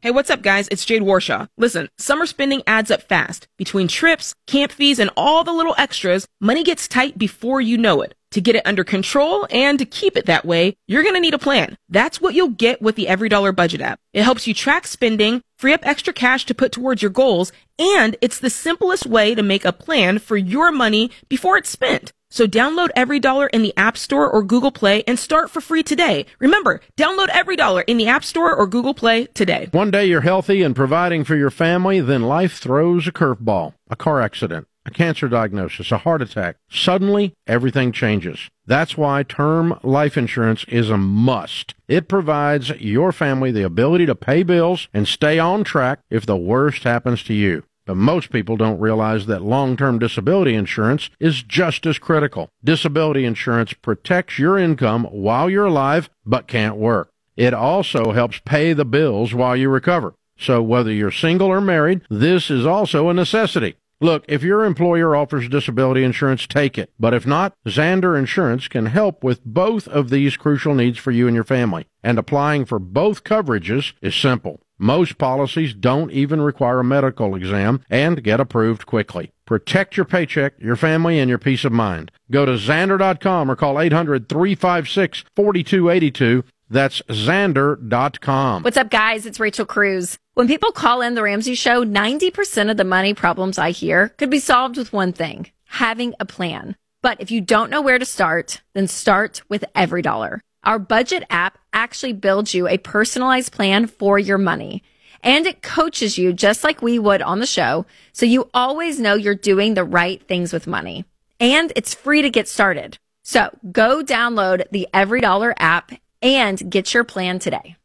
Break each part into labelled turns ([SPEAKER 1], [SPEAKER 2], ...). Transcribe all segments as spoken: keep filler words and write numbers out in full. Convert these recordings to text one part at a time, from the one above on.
[SPEAKER 1] Hey, what's up, guys? It's Jade Warshaw. Listen, summer spending adds up fast. Between trips, camp fees, and all the little extras, money gets tight before you know it. To get it under control and to keep it that way, you're going to need a plan. That's what you'll get with the EveryDollar Budget app. It helps you track spending, free up extra cash to put towards your goals, and it's the simplest way to make a plan for your money before it's spent. So download EveryDollar in the App Store or Google Play and start for free today. Remember, download EveryDollar in the App Store or Google Play today.
[SPEAKER 2] One day you're healthy and providing for your family, then life throws a curveball, a car accident, a cancer diagnosis, a heart attack. Suddenly, everything changes. That's why term life insurance is a must. It provides your family the ability to pay bills and stay on track if the worst happens to you. But most people don't realize that long-term disability insurance is just as critical. Disability insurance protects your income while you're alive but can't work. It also helps pay the bills while you recover. So whether you're single or married, this is also a necessity. Look, if your employer offers disability insurance, take it. But if not, Zander Insurance can help with both of these crucial needs for you and your family. And applying for both coverages is simple. Most policies don't even require a medical exam and get approved quickly. Protect your paycheck, your family, and your peace of mind. Go to Zander dot com or call eight hundred, three five six, four two eight two. That's Zander dot com.
[SPEAKER 3] What's up, guys? It's Rachel Cruz. When people call in The Ramsey Show, ninety percent of the money problems I hear could be solved with one thing, having a plan. But if you don't know where to start, then start with EveryDollar. Our budget app actually builds you a personalized plan for your money. And it coaches you just like we would on the show, so you always know you're doing the right things with money. And it's free to get started. So go download the EveryDollar app and get your plan today.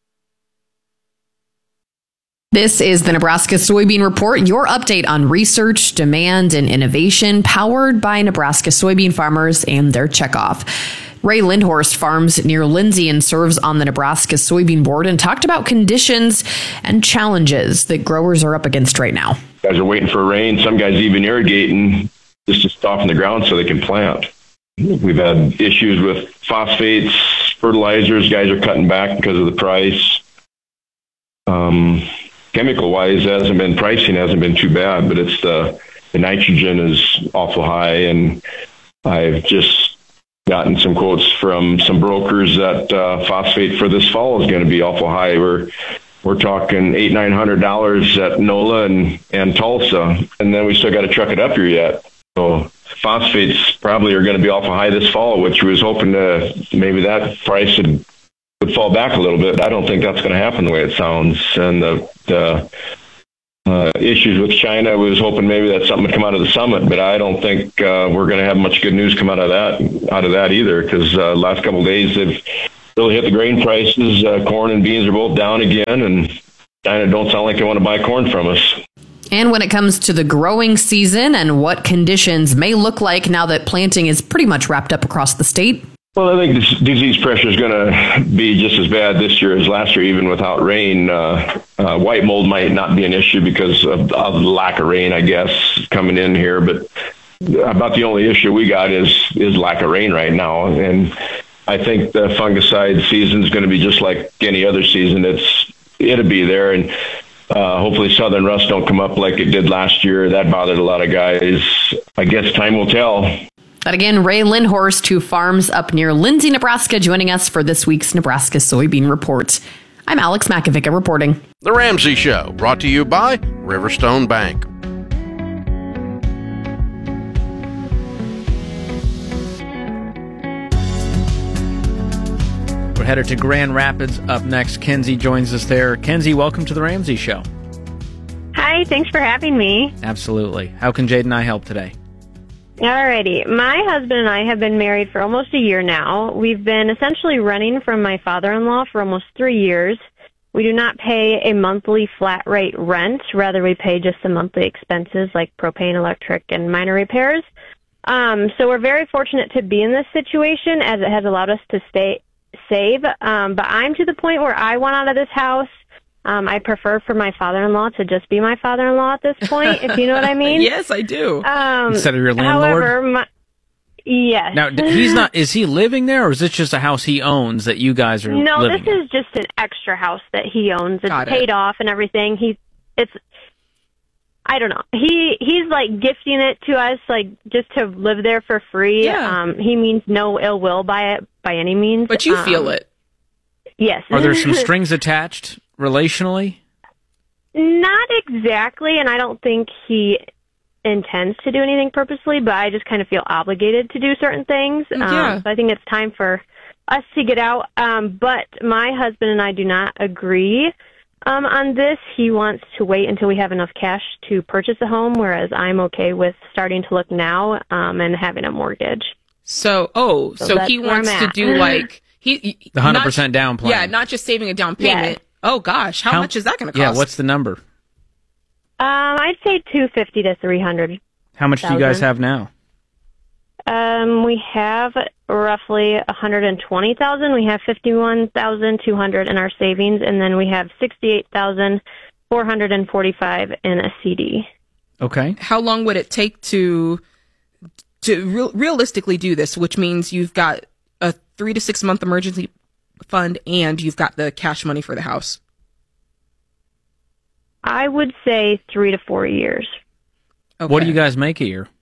[SPEAKER 4] This is the Nebraska Soybean Report, your update on research, demand, and innovation powered by Nebraska soybean farmers and their checkoff. Ray Lindhorst farms near Lindsay and serves on the Nebraska Soybean Board and talked about conditions and challenges that growers are up against right now.
[SPEAKER 5] Guys are waiting for rain. Some guys even irrigating just to soften the ground so they can plant. We've had issues with phosphates, fertilizers. Guys are cutting back because of the price. Um, chemical-wise, hasn't been pricing hasn't been too bad, but it's the the nitrogen is awful high, and I've just gotten some quotes from some brokers that uh, phosphate for this fall is going to be awful high. We're we're talking eight nine hundred dollars at NOLA and and Tulsa, and then we still got to truck it up here yet. So phosphates probably are going to be awful high this fall, which we was hoping to maybe that price would would fall back a little bit. I don't think that's going to happen the way it sounds. And the the uh, issues with China, we was hoping maybe that something would come out of the summit, but I don't think uh, we're going to have much good news come out of that out of that either, because uh, last couple of days they've really hit the grain prices. Uh, corn and beans are both down again, and China don't sound like they want to buy corn from us.
[SPEAKER 4] And when it comes to the growing season and what conditions may look like now that planting is pretty much wrapped up across the state.
[SPEAKER 5] Well, I think this disease pressure is going to be just as bad this year as last year, even without rain. Uh, uh, white mold might not be an issue because of, of the lack of rain, I guess, coming in here. But about the only issue we got is is lack of rain right now. And I think the fungicide season is going to be just like any other season. It's it'll be there, and uh, hopefully southern rust don't come up like it did last year. That bothered a lot of guys. I guess time will tell.
[SPEAKER 4] But again, Ray Lindhorst, who farms up near Lindsay, Nebraska, joining us for this week's Nebraska Soybean Report. I'm Alex Makovica reporting.
[SPEAKER 2] The Ramsey Show, brought to you by Riverstone Bank.
[SPEAKER 6] We're headed to Grand Rapids. Up next, Kenzie joins us there. Kenzie, welcome to The Ramsey Show.
[SPEAKER 7] Hi, thanks for having me.
[SPEAKER 6] Absolutely. How can Jade and I help today?
[SPEAKER 7] Alrighty. My husband and I have been married for almost a year now. We've been essentially running from my father-in-law for almost three years. We do not pay a monthly flat rate rent. Rather, we pay just the monthly expenses like propane, electric, and minor repairs. Um, so we're very fortunate to be in this situation as it has allowed us to stay save. Um, but I'm to the point where I want out of this house. Um, I prefer for my father-in-law to just be my father-in-law at this point, if you know what I mean.
[SPEAKER 1] Yes, I do.
[SPEAKER 7] Um,
[SPEAKER 6] Instead of your landlord?
[SPEAKER 7] However, my, Yes.
[SPEAKER 6] Now, d- he's not. Is he living there, or is this just a house he owns that you guys are
[SPEAKER 7] No,
[SPEAKER 6] living
[SPEAKER 7] this
[SPEAKER 6] in?
[SPEAKER 7] is just an extra house that he owns. It's
[SPEAKER 1] Got it.
[SPEAKER 7] paid off and everything. He, it's, I don't know. He he's like gifting it to us, like just to live there for free.
[SPEAKER 1] Yeah.
[SPEAKER 7] Um, he means no ill will by it by any means.
[SPEAKER 1] But you
[SPEAKER 7] um,
[SPEAKER 1] feel it.
[SPEAKER 7] Yes.
[SPEAKER 6] Are there some strings attached relationally?
[SPEAKER 7] Not exactly, and I don't think he intends to do anything purposely, but I just kind of feel obligated to do certain things. Um,
[SPEAKER 1] Yeah.
[SPEAKER 7] So I think it's time for us to get out. Um, but my husband and I do not agree um, on this. He wants to wait until we have enough cash to purchase a home, whereas I'm okay with starting to look now um, and having a mortgage.
[SPEAKER 1] So, oh,
[SPEAKER 7] So
[SPEAKER 1] so,
[SPEAKER 7] that's
[SPEAKER 1] he
[SPEAKER 7] where
[SPEAKER 1] wants
[SPEAKER 7] I'm
[SPEAKER 1] to
[SPEAKER 7] at.
[SPEAKER 1] do like he he-
[SPEAKER 6] The one hundred
[SPEAKER 1] not-
[SPEAKER 6] percent down plan.
[SPEAKER 1] Yeah, not just saving a down payment.
[SPEAKER 7] Yes.
[SPEAKER 1] Oh gosh, how, much is that going to cost?
[SPEAKER 6] Yeah, what's the number?
[SPEAKER 7] Um, I'd say two fifty to three hundred.
[SPEAKER 6] How much do you guys
[SPEAKER 7] Thousand.
[SPEAKER 6] have now?
[SPEAKER 7] Um, we have roughly one hundred twenty thousand. We have fifty-one thousand two hundred in our savings, and then we have sixty-eight thousand four hundred forty-five in a C D.
[SPEAKER 6] Okay.
[SPEAKER 1] How long would it take to to real realistically do this? Which means you've got a three to six month emergency fund, and you've got the cash money for the house.
[SPEAKER 7] I would say three to four years.
[SPEAKER 1] Okay.
[SPEAKER 6] What do you guys make a year?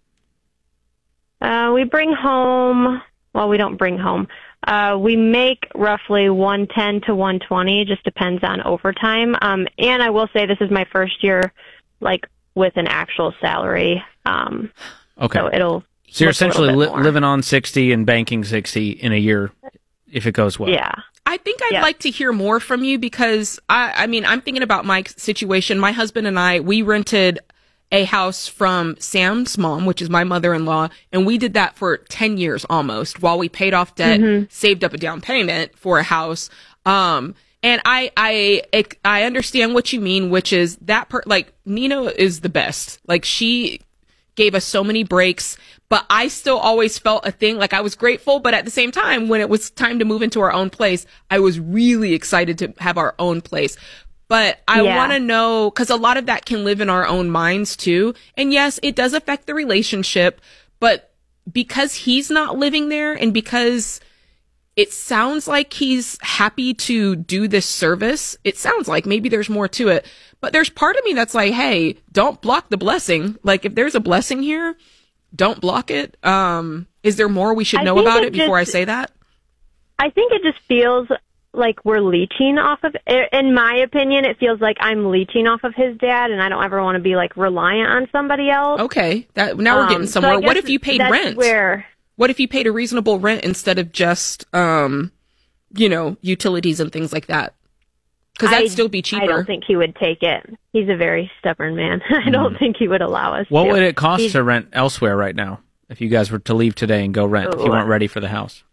[SPEAKER 7] Uh, we bring home, well, we don't bring home. Uh, we make roughly one ten to one twenty, just depends on overtime. Um, and I will say this is my first year, like, with an actual salary. Um,
[SPEAKER 6] Okay.
[SPEAKER 7] so it'll.
[SPEAKER 6] So you're
[SPEAKER 7] look a little
[SPEAKER 6] essentially
[SPEAKER 7] bit
[SPEAKER 6] li-
[SPEAKER 7] more.
[SPEAKER 6] living on sixty and banking sixty in a year if it goes well.
[SPEAKER 7] Yeah.
[SPEAKER 1] I think I'd
[SPEAKER 7] Yeah.
[SPEAKER 1] like to hear more from you because I, I mean, I'm thinking about my situation. My husband and I, we rented a house from Sam's mom, which is my mother-in-law, and we did that for ten years almost while we paid off debt, saved up a down payment for a house. Um, and I, I, I understand what you mean, which is that per, like Nina is the best. Like she gave us so many breaks, but I still always felt a thing. Like I was grateful, but at the same time, when it was time to move into our own place, I was really excited to have our own place. But I
[SPEAKER 7] Yeah.
[SPEAKER 1] want to know, because a lot of that can live in our own minds too. And yes, it does affect the relationship, but because he's not living there and because it sounds like he's happy to do this service, it sounds like maybe there's more to it. But there's part of me that's like, hey, don't block the blessing. Like if there's a blessing here, don't block it. Um, is there more we should
[SPEAKER 7] I
[SPEAKER 1] know
[SPEAKER 7] think
[SPEAKER 1] about
[SPEAKER 7] it
[SPEAKER 1] it before I
[SPEAKER 7] just-
[SPEAKER 1] say that?
[SPEAKER 7] I think it just feels like we're leeching off of, in my opinion, it feels like I'm leeching off of his dad, and I don't ever want to be like reliant on somebody else.
[SPEAKER 1] Okay, that now we're
[SPEAKER 7] Um,
[SPEAKER 1] getting
[SPEAKER 7] so I
[SPEAKER 1] somewhere. What
[SPEAKER 7] guess
[SPEAKER 1] if you paid
[SPEAKER 7] that's
[SPEAKER 1] rent?
[SPEAKER 7] Where
[SPEAKER 1] What if you paid a reasonable rent instead of just, um, you know, utilities and things like that? Because that'd
[SPEAKER 7] I-
[SPEAKER 1] still be cheaper.
[SPEAKER 7] I don't think he would take it. He's a very stubborn man. I don't think he would allow us.
[SPEAKER 6] What
[SPEAKER 7] to.
[SPEAKER 6] would it cost
[SPEAKER 7] He's
[SPEAKER 6] to rent elsewhere right now if you guys were to leave today and go rent if you
[SPEAKER 7] Ooh.
[SPEAKER 6] weren't ready for the house?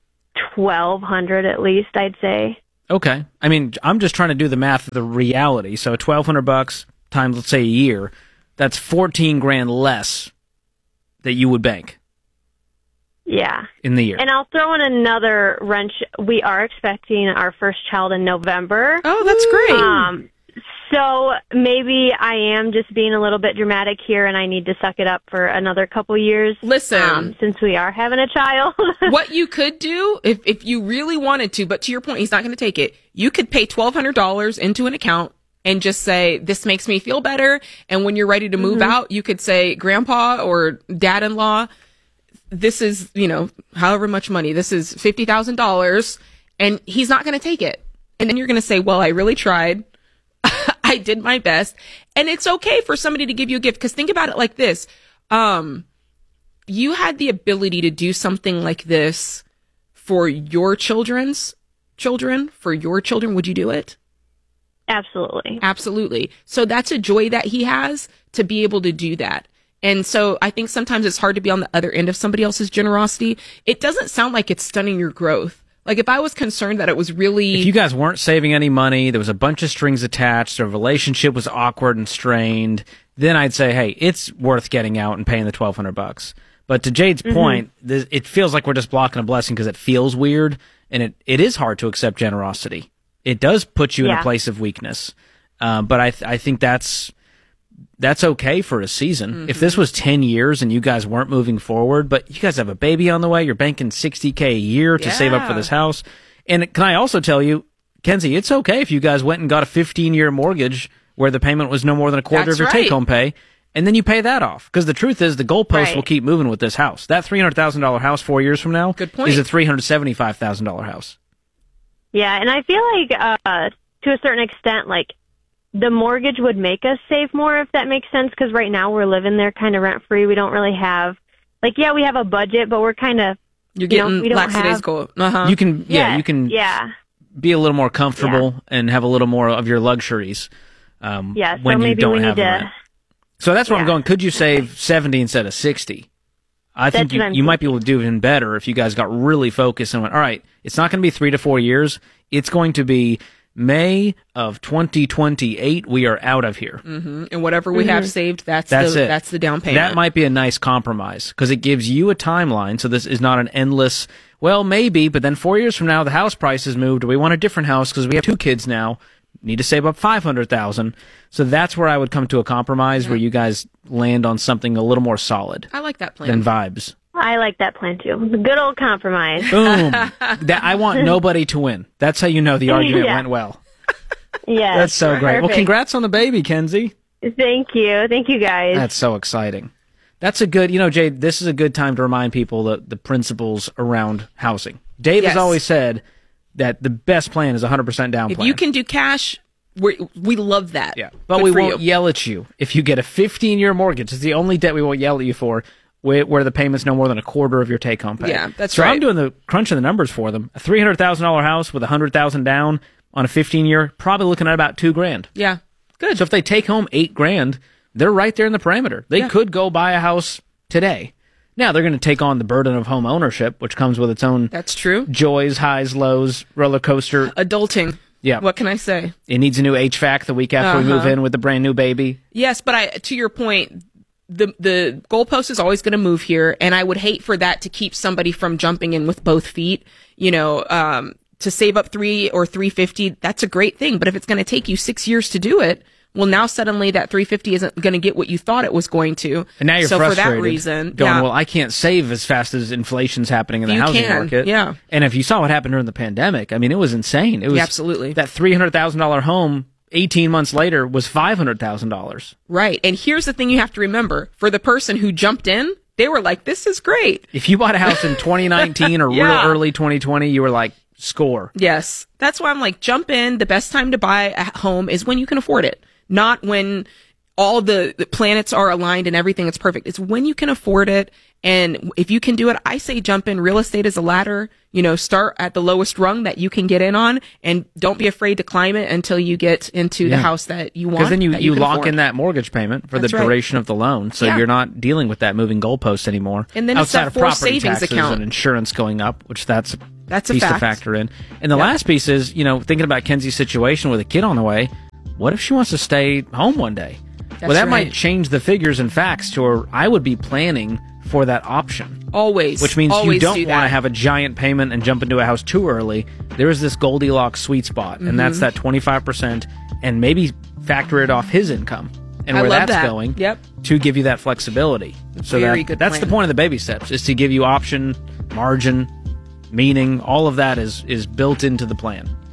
[SPEAKER 7] twelve hundred at least, I'd say.
[SPEAKER 6] Okay. I mean, I'm just trying to do the math of the reality. So twelve hundred bucks times, let's say, a year, that's fourteen grand less that you would bank
[SPEAKER 7] Yeah.
[SPEAKER 6] in the year.
[SPEAKER 7] And I'll throw in another wrench. We are expecting our first child in November.
[SPEAKER 1] Oh, that's great.
[SPEAKER 7] Um, so maybe I am just being a little bit dramatic here, and I need to suck it up for another couple years.
[SPEAKER 1] Listen.
[SPEAKER 7] um, since we are having a child.
[SPEAKER 1] What you could do, if, if you really wanted to, but to your point, he's not going to take it, you could pay twelve hundred dollars into an account and just say, this makes me feel better. And when you're ready to move
[SPEAKER 7] Mm-hmm.
[SPEAKER 1] out, you could say, grandpa or dad-in-law, this is, you know, however much money, this is fifty thousand dollars, and he's not going to take it. And then you're going to say, well, I really tried. I did my best. And it's okay for somebody to give you a gift. Because think about it like this. Um, you had the ability to do something like this for your children's children, for your children. Would you do it?
[SPEAKER 7] Absolutely.
[SPEAKER 1] Absolutely. So that's a joy that he has to be able to do that. And so I think sometimes it's hard to be on the other end of somebody else's generosity. It doesn't sound like it's stunning your growth. Like if I was concerned that it was really,
[SPEAKER 6] If you guys weren't saving any money, there was a bunch of strings attached, the relationship was awkward and strained, then I'd say, hey, it's worth getting out and paying the twelve hundred bucks. But to Jade's point, th- it feels like we're just blocking a blessing because it feels weird, and it, it is hard to accept generosity. It does put you in
[SPEAKER 7] Yeah.
[SPEAKER 6] a place of weakness. Um, but I th- I think that's that's okay for a season.
[SPEAKER 1] Mm-hmm.
[SPEAKER 6] If this was ten years and you guys weren't moving forward, but you guys have a baby on the way, you're banking sixty K a year to
[SPEAKER 1] Yeah.
[SPEAKER 6] save up for this house. And can I also tell you, Kenzie, it's okay if you guys went and got a fifteen-year mortgage where the payment was no more than a quarter
[SPEAKER 1] That's
[SPEAKER 6] of your
[SPEAKER 1] right.
[SPEAKER 6] take-home pay, and then you pay that off. Because the truth is, the goalposts
[SPEAKER 7] Right.
[SPEAKER 6] will keep moving with this house. That three hundred thousand dollars house four years from now
[SPEAKER 1] Good point.
[SPEAKER 6] is a three hundred seventy-five thousand dollars house.
[SPEAKER 7] Yeah, and I feel like uh, to a certain extent, like the mortgage would make us save more, if that makes sense. Because right now we're living there kind of rent free. We don't really have, like, yeah, we have a budget, but we're kind of
[SPEAKER 1] You're
[SPEAKER 7] You know,
[SPEAKER 1] getting
[SPEAKER 7] we don't
[SPEAKER 1] lackadaisical. Uh-huh.
[SPEAKER 6] You can, yeah,
[SPEAKER 7] yeah,
[SPEAKER 6] you can
[SPEAKER 7] yeah,
[SPEAKER 6] be a little more comfortable and have a little more of your luxuries um,
[SPEAKER 7] yeah. So
[SPEAKER 6] when you
[SPEAKER 7] maybe
[SPEAKER 6] don't
[SPEAKER 7] we
[SPEAKER 6] have
[SPEAKER 7] need
[SPEAKER 6] the
[SPEAKER 7] to.
[SPEAKER 6] rent. So that's where I'm
[SPEAKER 7] Yeah.
[SPEAKER 6] going. Could you save seventy instead of sixty? I think
[SPEAKER 7] That's
[SPEAKER 6] you,
[SPEAKER 7] what I'm
[SPEAKER 6] you might be able to do even better if you guys got really focused and went, all right, it's not going to be three to four years. It's going to be May of twenty twenty-eight. We are out of here.
[SPEAKER 1] hmm And whatever we have saved, that's,
[SPEAKER 6] That's
[SPEAKER 1] the
[SPEAKER 6] it.
[SPEAKER 1] that's the down payment.
[SPEAKER 6] That might be a nice compromise because it gives you a timeline. So this is not an endless, well, maybe, but then four years from now, the house price has moved. Or we want a different house because we have two kids now. Need to save up five hundred thousand dollars. So that's where I would come to a compromise where you guys land on something a little more solid
[SPEAKER 1] I like that plan.
[SPEAKER 6] than vibes.
[SPEAKER 7] I like that plan too. The good old compromise.
[SPEAKER 6] Boom. that I want nobody to win. That's how you know the argument
[SPEAKER 7] Yeah.
[SPEAKER 6] went well.
[SPEAKER 7] Yeah,
[SPEAKER 6] That's so great. Well,
[SPEAKER 7] perfect.
[SPEAKER 6] congrats on the baby, Kenzie.
[SPEAKER 7] Thank you, thank you guys.
[SPEAKER 6] That's so exciting. That's a good, you know, Jade, this is a good time to remind people the, the principles around housing. Dave
[SPEAKER 1] Yes.
[SPEAKER 6] has always said that the best plan is one hundred percent down
[SPEAKER 1] if
[SPEAKER 6] plan.
[SPEAKER 1] you can do cash, we we love that.
[SPEAKER 6] Yeah. But
[SPEAKER 1] Good
[SPEAKER 6] we
[SPEAKER 1] for
[SPEAKER 6] won't
[SPEAKER 1] you.
[SPEAKER 6] yell at you if you get a fifteen-year mortgage. It's the only debt we won't yell at you for where, where the payment's no more than a quarter of your take-home pay.
[SPEAKER 1] Yeah, that's
[SPEAKER 6] so
[SPEAKER 1] right.
[SPEAKER 6] I'm doing the crunching the numbers for them. A three hundred thousand dollars house with one hundred thousand dollars down on a fifteen-year, probably looking at about two grand.
[SPEAKER 1] Yeah. Good.
[SPEAKER 6] So if they take home eight grand, they're right there in the parameter. They
[SPEAKER 1] Yeah.
[SPEAKER 6] could go buy a house today. Now they're going to take on the burden of home ownership, which comes with its own
[SPEAKER 1] That's true.
[SPEAKER 6] joys, highs, lows, roller coaster.
[SPEAKER 1] Adulting.
[SPEAKER 6] Yeah.
[SPEAKER 1] What can I say?
[SPEAKER 6] It needs a new H V A C the week after we
[SPEAKER 1] Uh-huh.
[SPEAKER 6] move in with the brand new baby.
[SPEAKER 1] Yes, but I to your point, the the goalpost is always going to move here, and I would hate for that to keep somebody from jumping in with both feet. You know, um, to save up three or three fifty, that's a great thing. But if it's going to take you six years to do it, well, now suddenly that three fifty isn't going to get what you thought it was going to.
[SPEAKER 6] And now you're
[SPEAKER 1] so
[SPEAKER 6] frustrated.
[SPEAKER 1] for that reason,
[SPEAKER 6] going,
[SPEAKER 1] yeah.
[SPEAKER 6] well, I can't save as fast as inflation's happening in the
[SPEAKER 1] You
[SPEAKER 6] housing
[SPEAKER 1] can,
[SPEAKER 6] market.
[SPEAKER 1] yeah.
[SPEAKER 6] And if you saw what happened during the pandemic, I mean, it was insane. It was
[SPEAKER 1] Yeah, absolutely.
[SPEAKER 6] that three hundred thousand dollars home eighteen months later was five hundred thousand dollars.
[SPEAKER 1] Right. And here's the thing you have to remember: for the person who jumped in, they were like, "This is great."
[SPEAKER 6] If you bought a house in twenty nineteen or
[SPEAKER 1] Yeah.
[SPEAKER 6] real early twenty twenty, you were like, score.
[SPEAKER 1] Yes. That's why I'm like, jump in. The best time to buy a home is when you can afford it, not when all the, the planets are aligned and everything is perfect. It's when you can afford it. And if you can do it, I say jump in. Real estate is a ladder. You know, start at the lowest rung that you can get in on, and don't be afraid to climb it until you get into
[SPEAKER 6] Yeah.
[SPEAKER 1] the house that you want.
[SPEAKER 6] Because then you,
[SPEAKER 1] that
[SPEAKER 6] you,
[SPEAKER 1] can
[SPEAKER 6] lock
[SPEAKER 1] afford.
[SPEAKER 6] in that mortgage payment for
[SPEAKER 1] That's
[SPEAKER 6] the
[SPEAKER 1] right.
[SPEAKER 6] duration of the loan. So
[SPEAKER 1] Yeah.
[SPEAKER 6] you're not dealing with that moving goalpost anymore.
[SPEAKER 1] And then it's
[SPEAKER 6] outside
[SPEAKER 1] that
[SPEAKER 6] of
[SPEAKER 1] forced
[SPEAKER 6] property
[SPEAKER 1] savings
[SPEAKER 6] taxes
[SPEAKER 1] account.
[SPEAKER 6] and insurance going up, which that's a
[SPEAKER 1] That's a
[SPEAKER 6] piece to
[SPEAKER 1] fact.
[SPEAKER 6] factor in. And the
[SPEAKER 1] Yep.
[SPEAKER 6] last piece is, you know, thinking about Kenzie's situation with a kid on the way, what if she wants to stay home one day? well, that
[SPEAKER 1] right.
[SPEAKER 6] might change the figures and facts to where I would be planning for that option.
[SPEAKER 1] Always.
[SPEAKER 6] Which means
[SPEAKER 1] always
[SPEAKER 6] you don't
[SPEAKER 1] do
[SPEAKER 6] want to
[SPEAKER 1] that.
[SPEAKER 6] have a giant payment and jump into a house too early. There is this Goldilocks sweet spot, and
[SPEAKER 1] Mm-hmm.
[SPEAKER 6] that's that twenty-five percent, and maybe factor it off his income and
[SPEAKER 1] I
[SPEAKER 6] where
[SPEAKER 1] love
[SPEAKER 6] that's
[SPEAKER 1] that.
[SPEAKER 6] going
[SPEAKER 1] Yep.
[SPEAKER 6] to give you that flexibility. So
[SPEAKER 1] Very
[SPEAKER 6] that,
[SPEAKER 1] good
[SPEAKER 6] that's the
[SPEAKER 1] plan.
[SPEAKER 6] point of the baby steps, is to give you option, margin, meaning, all of that is, is built into the plan.